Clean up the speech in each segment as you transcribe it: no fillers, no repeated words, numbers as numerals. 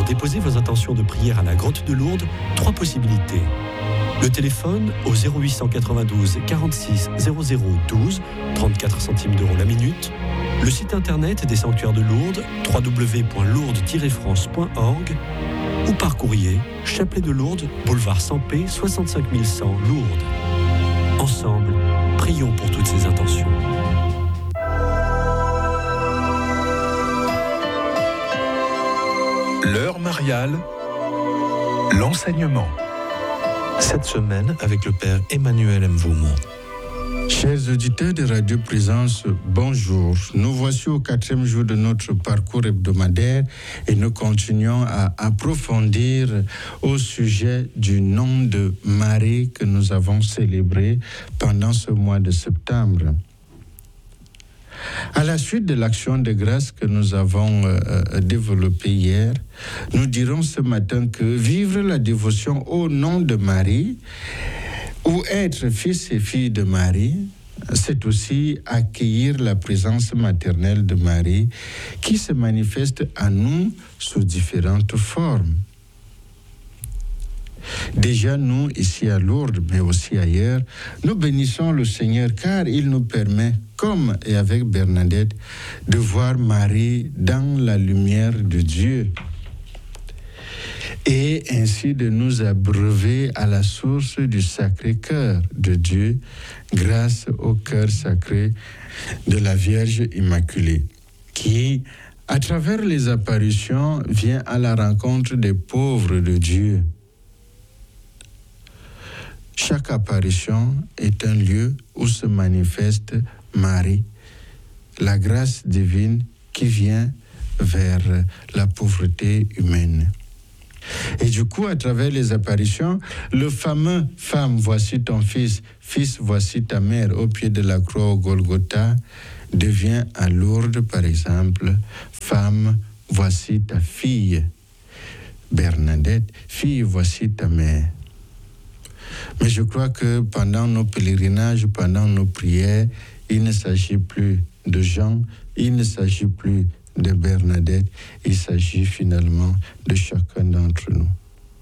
déposer vos intentions de prière à la grotte de Lourdes, 3 possibilités. Le téléphone au 0892 46 00 12, 34 centimes d'euros la minute. Le site internet des sanctuaires de Lourdes, www.lourdes-france.org, ou par courrier, Chapelet de Lourdes, boulevard Sampé, 65 100 Lourdes. Ensemble, prions pour toutes ces intentions. L'heure mariale, l'enseignement. Cette semaine, avec le Père Emmanuel Mvoumou. Chers auditeurs de Radio Présence, bonjour. Nous voici au 4e jour de notre parcours hebdomadaire et nous continuons à approfondir au sujet du nom de Marie que nous avons célébré pendant ce mois de septembre. À la suite de l'action de grâce que nous avons développée hier, nous dirons ce matin que vivre la dévotion au nom de Marie ou être fils et fille de Marie, c'est aussi accueillir la présence maternelle de Marie qui se manifeste à nous sous différentes formes. Déjà, nous, ici à Lourdes, mais aussi ailleurs, nous bénissons le Seigneur car il nous permet, comme et avec Bernadette, de voir Marie dans la lumière de Dieu et ainsi de nous abreuver à la source du Sacré-Cœur de Dieu grâce au cœur sacré de la Vierge Immaculée qui, à travers les apparitions, vient à la rencontre des pauvres de Dieu. Chaque apparition est un lieu où se manifeste Marie, la grâce divine qui vient vers la pauvreté humaine. Et du coup, à travers les apparitions, le fameux « Femme, voici ton fils, fils, voici ta mère » au pied de la croix au Golgotha devient à Lourdes, par exemple, « Femme, voici ta fille » Bernadette, « Fille, voici ta mère » Mais je crois que pendant nos pèlerinages, pendant nos prières, il ne s'agit plus de Jean, il ne s'agit plus de Bernadette, il s'agit finalement de chacun d'entre nous.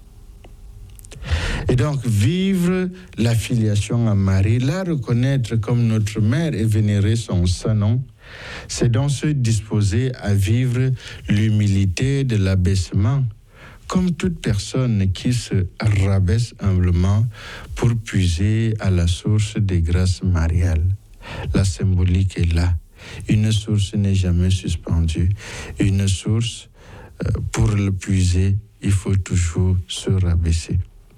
Et donc, vivre la filiation à Marie, la reconnaître comme notre mère et vénérer son saint nom, c'est donc se disposer à vivre l'humilité de l'abaissement, comme toute personne qui se rabaisse humblement pour puiser à la source des grâces mariales. La symbolique est là. Une source n'est jamais suspendue. Une source, pour le puiser, il faut toujours se rabaisser.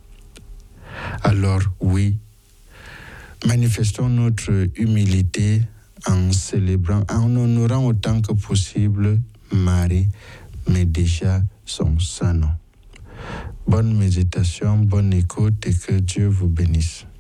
Alors oui, manifestons notre humilité en célébrant, en honorant autant que possible Marie, mais déjà son saint nom. Bonne méditation, bonne écoute et que Dieu vous bénisse.